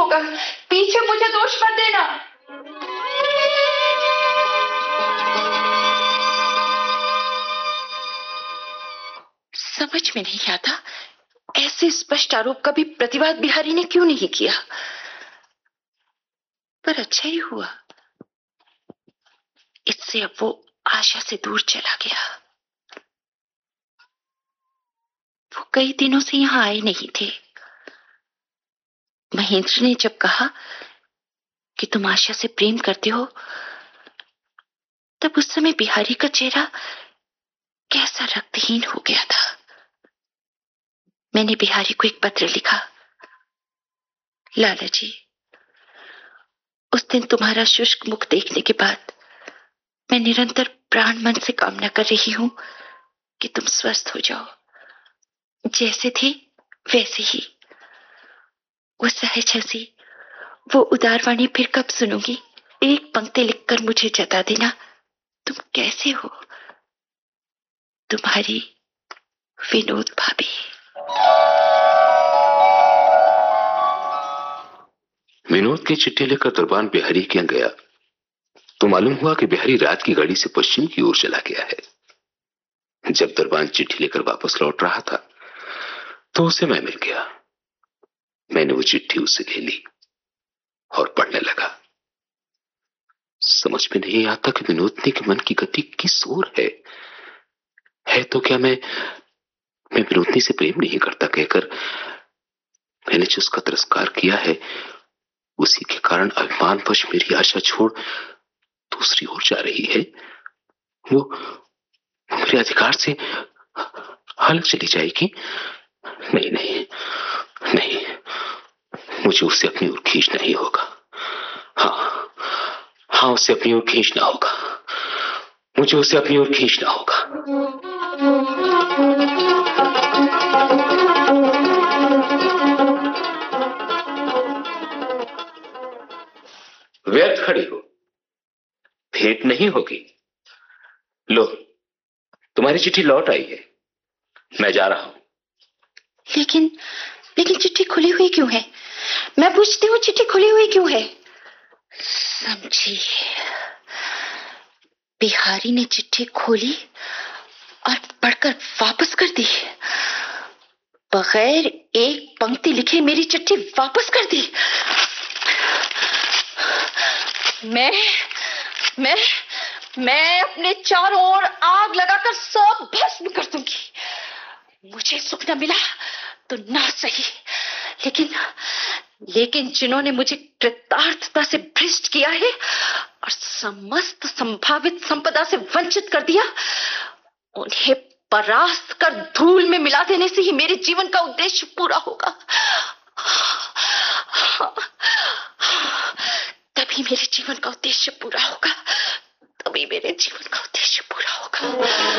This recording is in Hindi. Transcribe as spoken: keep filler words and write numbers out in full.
होगा। पीछे मुझे दोष मत देना। समझ में नहीं आता ऐसे स्पष्ट आरोप का भी प्रतिवाद बिहारी ने क्यों नहीं किया। पर अच्छा ही हुआ, इससे अब वो आशा से दूर चला गया। वो कई दिनों से यहां आए नहीं थे। महेंद्र ने जब कहा कि तुम आशा से प्रेम करते हो, तब उस समय बिहारी का चेहरा कैसा रक्तहीन हो गया था। मैंने बिहारी को एक पत्र लिखा। लाला जी, उस दिन तुम्हारा शुष्क मुख देखने के बाद मैं निरंतर प्राण मन से कामना कर रही हूं कि तुम स्वस्थ हो जाओ। जैसे थे वैसे ही। वो सहज हंसी, वो उदार वाणी फिर कब सुनूंगी? एक पंक्ति लिखकर मुझे जता देना तुम कैसे हो। तुम्हारी विनोद भाभी। विनोद की चिट्ठी लेकर दरबान बिहारी के यहाँ गया तो मालूम हुआ कि बिहारी रात की गाड़ी से पश्चिम की ओर चला गया है। जब दरबान चिट्ठी लेकर वापस लौट रहा था तो उसे मैं मिल गया। मैंने वो चिट्ठी उससे ले ली और पढ़ने लगा। समझ में नहीं आता कि विनोदनी के मन की गति किस ओर है। है तो क्या मैं मैं विनोदनी से प्रेम नहीं करता कहकर मैंने जो उसका तिरस्कार किया है, उसी के कारण अभिमानवश मेरी आशा छोड़ दूसरी ओर जा रही है। वो मेरे अधिकार से अलग चली जाएगी। नहीं नहीं नहीं, मुझे उसे अपनी ओर खींचना ही होगा। हाँ हाँ, उसे अपनी ओर खींचना होगा। मुझे उसे अपनी ओर खींचना होगा। व्यर्थ खड़ी हो, भेंट नहीं होगी। लो, तुम्हारी चिट्ठी लौट आई है। मैं जा रहा हूं। लेकिन लेकिन चिट्ठी खुली हुई क्यों है? मैं पूछती हूँ, चिट्ठी खुली हुई क्यों है? समझी, बिहारी ने चिट्ठी खोली और पढ़कर वापस कर दी। बगैर एक पंक्ति लिखे मेरी चिट्ठी वापस कर दी। मैं मैं मैं अपने चारों ओर आग लगाकर सब भस्म कर दूंगी। मुझे सुख न मिला तो ना सही, लेकिन लेकिन जिन्होंने मुझे कृतार्थता से भ्रष्ट किया है और समस्त संभावित संपदा से वंचित कर दिया, उन्हें परास्त कर धूल में मिला देने से ही मेरे जीवन का उद्देश्य पूरा होगा। तभी मेरे जीवन का उद्देश्य पूरा होगा। तभी मेरे जीवन का उद्देश्य पूरा होगा।